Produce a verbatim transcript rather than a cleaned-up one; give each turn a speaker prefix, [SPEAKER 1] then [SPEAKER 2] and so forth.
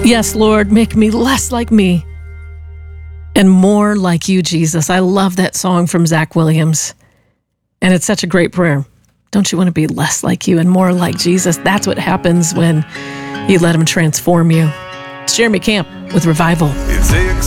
[SPEAKER 1] Yes, Lord, make me less like me and more like you, Jesus. I love that song from Zach Williams. And it's such a great prayer. Don't you want to be less like you and more like Jesus? That's what happens when you let him transform you. It's Jeremy Camp with Revival.